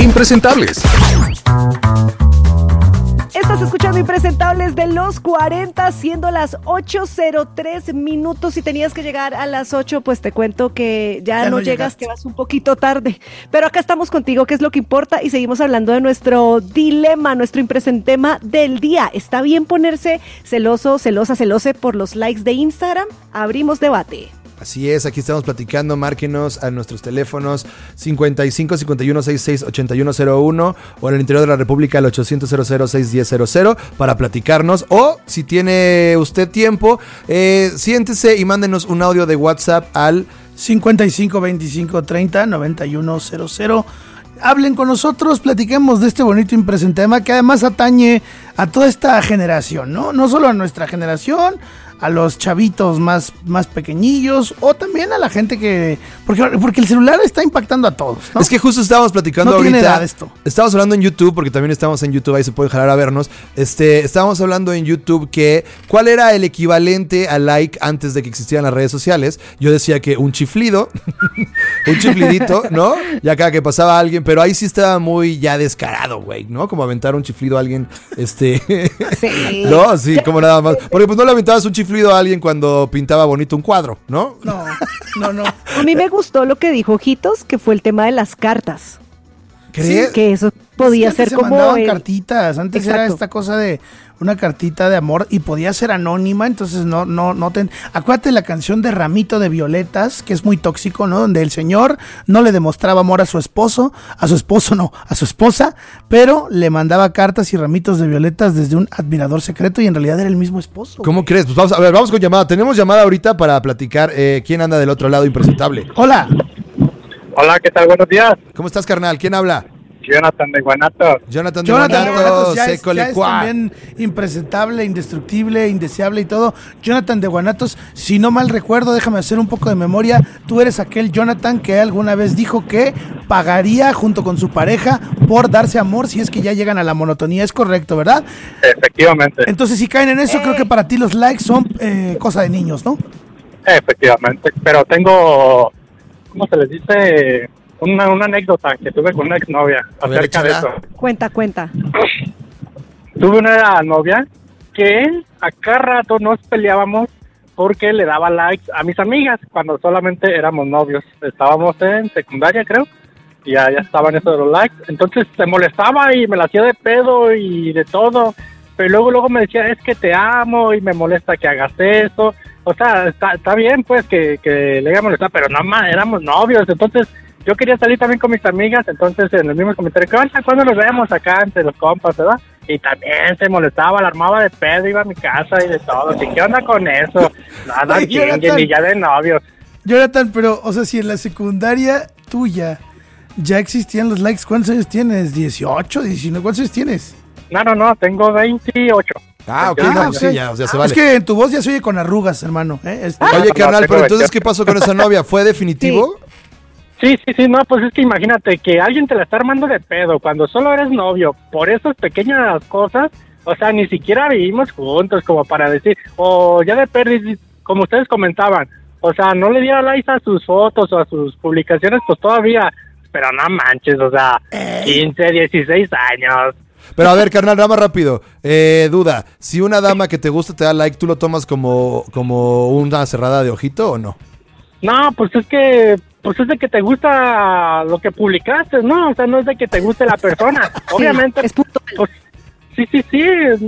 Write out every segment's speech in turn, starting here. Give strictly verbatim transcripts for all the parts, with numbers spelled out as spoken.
Impresentables. Estás escuchando Impresentables de los cuarenta, siendo las ocho cero tres minutos. Si tenías que llegar a las ocho, pues te cuento que ya, ya no, no llegas, que vas un poquito tarde. Pero acá estamos contigo, que es lo que importa, y seguimos hablando de nuestro dilema, nuestro impresentema del día. ¿Está bien ponerse celoso, celosa, celose por los likes de Instagram? Abrimos debate. Así es, aquí estamos platicando, márquenos a nuestros teléfonos cincuenta y cinco, cincuenta y uno, sesenta y seis, ochenta y uno cero uno o en el interior de la República al ochocientos, cero cero, seis diez, cero cero para platicarnos, o si tiene usted tiempo, eh, siéntese y mándenos un audio de WhatsApp al cincuenta y cinco, veinticinco, treinta, noventa y uno cero cero. Hablen con nosotros, platiquemos de este bonito impresentema que además atañe a toda esta generación, ¿no? No solo a nuestra generación, a los chavitos más, más pequeñillos, o también a la gente que... Porque, porque el celular está impactando a todos, ¿no? Es que justo estábamos platicando no ahorita... tiene edad esto. Estábamos hablando en YouTube, porque también estamos en YouTube, ahí se pueden jalar a vernos. Este, estábamos hablando en YouTube que... ¿Cuál era el equivalente a like antes de que existieran las redes sociales? Yo decía que un chiflido, un chiflidito, ¿no? Ya cada que pasaba alguien, pero ahí sí estaba muy ya descarado, güey, ¿no? Como aventar un chiflido a alguien, este... Sí. No, sí, como nada más. Porque pues no le aventabas un chiflido a alguien cuando pintaba bonito un cuadro, ¿no? No, no, no. A mí me gustó lo que dijo Ojitos, que fue el tema de las cartas. ¿Crees? Sí, que eso podía es que ser se como... mandaban el... cartitas, antes Exacto. era esta cosa de una cartita de amor y podía ser anónima, entonces no, no, no te... Acuérdate la canción de Ramito de Violetas, que es muy tóxico, ¿no? Donde el señor no le demostraba amor a su esposo, a su esposo no, a su esposa, pero le mandaba cartas y ramitos de violetas desde un admirador secreto y en realidad era el mismo esposo. ¿Cómo güey. crees? Pues vamos a ver, vamos con llamada. Tenemos llamada ahorita para platicar. Eh, ¿Quién anda del otro lado impresentable? Hola. Hola, ¿qué tal? Buenos días. ¿Cómo estás, carnal? ¿Quién habla? Jonathan de Guanatos. Jonathan de Jonathan de Guanatos, Guanatos ya, es, seco ya es lecuá. también impresentable, indestructible, indeseable y todo. Jonathan de Guanatos, si no mal recuerdo, déjame hacer un poco de memoria, tú eres aquel Jonathan que alguna vez dijo que pagaría junto con su pareja por darse amor si es que ya llegan a la monotonía, es correcto, ¿verdad? Efectivamente. Entonces si caen en eso, creo que para ti los likes son eh, cosa de niños, ¿no? Efectivamente. Pero tengo, ¿cómo se les dice? Una, una anécdota que tuve con una exnovia acerca de eso. Cuenta, cuenta. Tuve una novia que a cada rato nos peleábamos porque le daba likes a mis amigas cuando solamente éramos novios. Estábamos en secundaria, creo, y ya, ya estaban eso de los likes. Entonces se molestaba y me la hacía de pedo y de todo. Pero luego luego me decía, es que te amo y me molesta que hagas eso. O sea, está, está bien pues que, que le haga molestar, pero no más, éramos novios. Entonces yo quería salir también con mis amigas, entonces en el mismo comentario, ¿qué onda? ¿Cuándo nos vemos acá entre los compas, verdad? Y también se molestaba, la armaba de pedo, iba a mi casa y de todo. ¿Y qué onda con eso? Nada, Ay, Jonathan. ni ya de novios. Jonathan, pero, o sea, si en la secundaria tuya ya existían los likes, ¿cuántos años tienes? ¿dieciocho, diecinueve? ¿Cuántos años tienes? No, no, no, tengo veintiocho. Ah, ok, Ah, no, ok. sí, ya, o sea, se Ah, vale. es que en tu voz ya se oye con arrugas, hermano. ¿eh? Este- Oye, no, carnal, tengo pero entonces, veintiocho. ¿qué pasó con esa novia? ¿Fue definitivo? Sí, sí, sí, no, pues es que imagínate que alguien te la está armando de pedo cuando solo eres novio por esas pequeñas cosas, o sea, ni siquiera vivimos juntos como para decir, o ya de perdiz, como ustedes comentaban, o sea, no le diera likes a sus fotos o a sus publicaciones, pues todavía, pero no manches, o sea, quince, dieciséis años. Pero a ver, carnal, nada más rápido. Eh, duda, si una dama que te gusta te da like, ¿tú lo tomas como, como una cerrada de ojito o no? No, pues es que, pues es de que te gusta lo que publicaste, ¿no? O sea, no es de que te guste la persona. Obviamente, Sí, es puntual. pues, sí, sí, sí.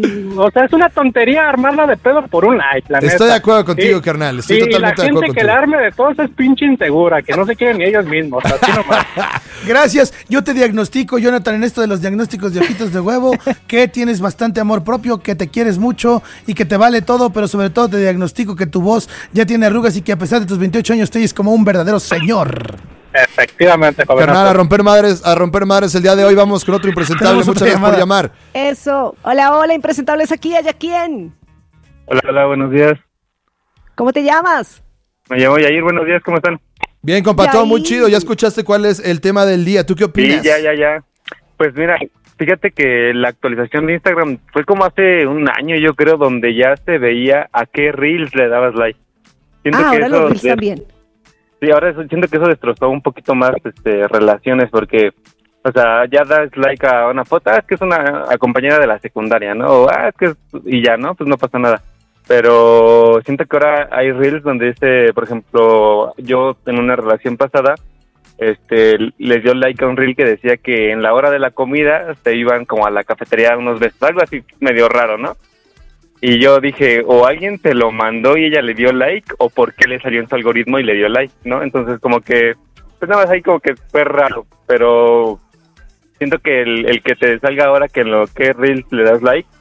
O sea, es una tontería armarla de pedo por un like, la neta. Estoy de acuerdo contigo, Sí. carnal. Estoy Sí, totalmente la de acuerdo gente que contigo. la arme de todos es pinche insegura, que no se quieren ni ellos mismos, así nomás. Gracias, yo te diagnostico, Jonathan, en esto de los diagnósticos de ojitos de huevo, que tienes bastante amor propio, que te quieres mucho y que te vale todo, pero sobre todo te diagnostico que tu voz ya tiene arrugas y que a pesar de tus veintiocho años te oyes como un verdadero señor. Efectivamente, joven. Carnal, a romper madres, a romper madres el día de hoy. Vamos con otro impresentable. Tenemos Muchas otra gracias por llamada. llamar. Eso. Hola, hola, impresentables aquí, ¿allá quién? Hola, hola, buenos días. ¿Cómo te llamas? Me llamo Yair, buenos días, ¿cómo están? Bien, compa, todo Yair. muy chido. Ya escuchaste cuál es el tema del día. ¿Tú qué Sí, opinas? ya, ya, ya. Pues mira, fíjate que la actualización de Instagram fue como hace un año, yo creo, donde ya se veía a qué reels le dabas like. Siento Ah, que ahora eso los reels de- también. Sí, ahora eso- siento que eso destrozó un poquito más este, relaciones, porque O sea, ya das like a una foto, ah, es que es una a compañera de la secundaria, ¿no? O, ah, es que es, y ya, ¿no? Pues no pasa nada. Pero siento que ahora hay reels donde dice, por ejemplo, yo en una relación pasada, este, les dio like a un reel que decía que en la hora de la comida se iban como a la cafetería unos besos, algo así medio raro, ¿no? Y yo dije, o alguien te lo mandó y ella le dio like, o por qué le salió en su algoritmo y le dio like, ¿no? Entonces como que, pues nada más ahí como que fue raro, pero siento que el, el que te salga ahora que en lo que reels le das like,